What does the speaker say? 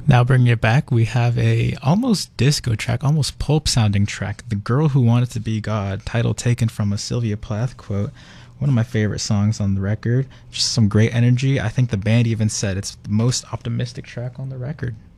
Now bringing it back, we have a almost disco track, almost pulp sounding track, "The Girl Who Wanted to Be God," title taken from a Sylvia Plath quote. One of my favorite songs on the record. Just some great energy. I think the band even said it's the most optimistic track on the record.